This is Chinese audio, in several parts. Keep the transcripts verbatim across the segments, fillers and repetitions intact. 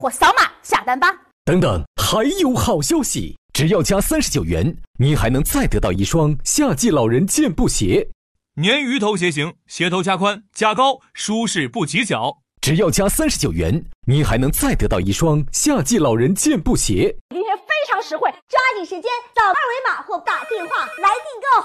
或扫码下单吧。 等等，还有好消息！只要加三十九元，您还能再得到一双夏季老人健步鞋。 鲶鱼头鞋型，鞋头加宽加高，舒适不挤脚。 只要加三十九元，您还能再得到一双夏季老人健步鞋。 今天非常实惠，抓紧时间扫二维码或打电话来订购。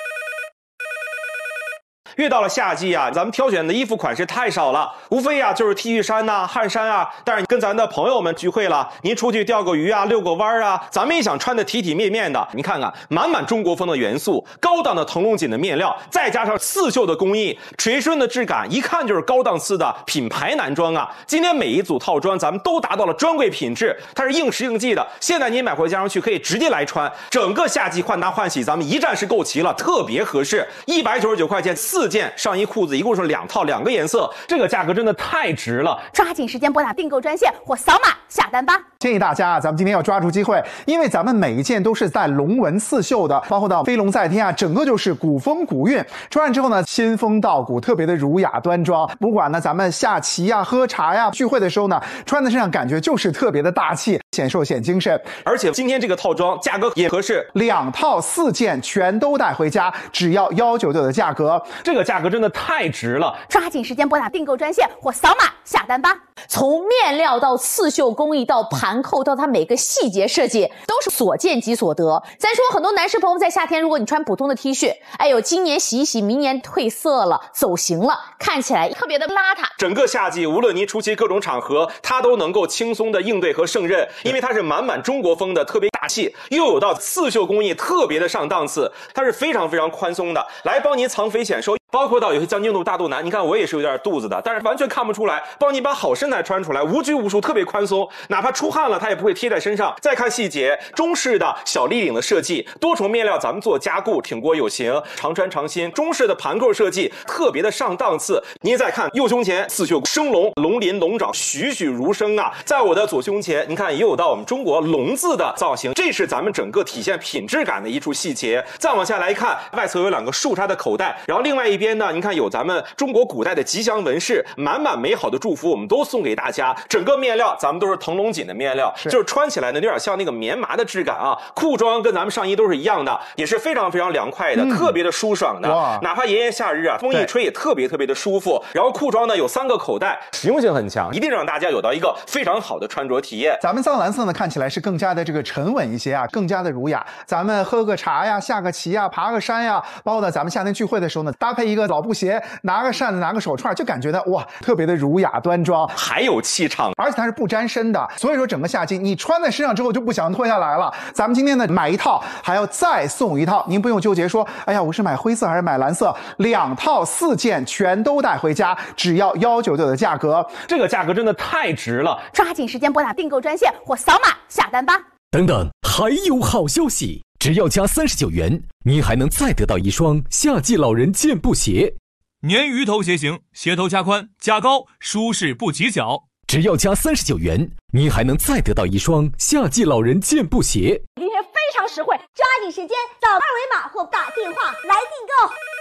越到了夏季啊，咱们挑选的衣服款式太少了，无非啊就是 T 恤衫呐、啊、汗衫啊。但是跟咱的朋友们聚会了，您出去钓个鱼啊、遛个弯啊，咱们也想穿的体体面面的。你看看，满满中国风的元素，高档的腾龙锦的面料，再加上刺绣的工艺，垂顺的质感，一看就是高档次的品牌男装啊。今天每一组套装咱们都达到了专柜品质，它是应时应季的。现在您买回家上去可以直接来穿，整个夏季换搭换洗咱们一站式购齐了，特别合适。一百九十九块钱四件上衣裤子，一共是两套两个颜色，这个价格真的太值了！ 抓紧时间拨打订购专线或扫码下单吧。 建议大家啊，咱们今天要抓住机会，因为咱们每一件都是带龙纹刺绣的，包括到飞龙在天啊，整个就是古风古韵。穿上之后呢，仙风道骨，特别的儒雅端庄。不管呢咱们下棋呀、喝茶呀、聚会的时候呢，穿在身上感觉就是特别的大气，显瘦显精神。 而且今天这个套装价格也合适， 两套四件全都带回家，只要一百九十九的价格， 这个价格真的太值了！ 抓紧时间拨打订购专线或扫码下单吧。 从面料到刺绣工艺到盘扣到它每个细节设计，都是所见即所得。咱说很多男士朋友在夏天，如果你穿普通的 T 恤，哎呦，今年洗一洗，明年褪色了、走形了，看起来特别的邋遢。 整个夏季，无论您出席各种场合，它都能够轻松的应对和胜任，因为它是满满中国风的，特别大气，又有到刺绣工艺，特别的上档次，它是非常非常宽松的，来帮您藏肥显瘦。包括到有些将军肚、大肚腩，你看我也是有点肚子的，但是完全看不出来，帮你把好身材穿出来，无拘无束，特别宽松，哪怕出汗了它也不会贴在身上。再看细节，中式的小立领的设计，多重面料咱们做加固，挺过有型，常穿常新。中式的盘扣设计特别的上档次。您再看右胸前刺绣生龙，龙鳞龙爪栩栩如生啊。在我的左胸前，您看也有到我们中国龙字的造型，这是咱们整个体现品质感的一处细节。再往下来看，外侧有两个竖插的口袋，然后另外一边呢，您看有咱们中国古代的吉祥纹饰，满满美好的祝福我们都送给大家。整个面料咱们都是腾龙锦的面料，是就是穿起来呢有点像那个棉麻的质感啊。裤装跟咱们上衣都是一样的，也是非常非常凉快的，嗯、特别的舒爽的。哪怕炎炎夏日啊，风一吹也特别特别的舒服。然后裤装呢有三个口袋，实用性很强，一定让大家有到一个非常好的穿着体验。 咱们藏蓝色呢看起来是更加的这个沉稳一些啊，更加的儒雅。咱们喝个茶呀、下个棋呀、爬个山呀，包括呢咱们夏天聚会的时候呢，搭配一个老布鞋，拿个扇子，拿个手串，就感觉到哇，特别的儒雅端庄， 还有气场， 而且它是不沾身的。所以说整个夏季你穿在身上之后就不想脱下来了。咱们今天呢买一套还要再送一套，您不用纠结说，哎呀，我是买灰色还是买蓝色，两套四件全都带回家，只要一百九十九的价格， 这个价格真的太值了！ 抓紧时间拨打订购专线或扫码下单吧。 等等，还有好消息！只要加三十九元，您还能再得到一双夏季老人健步鞋。 鲶鱼头鞋型，鞋头加宽加高，舒适不挤脚。 只要加三十九元，您还能再得到一双夏季老人健步鞋。 今天非常实惠，抓紧时间扫二维码或打电话来订购。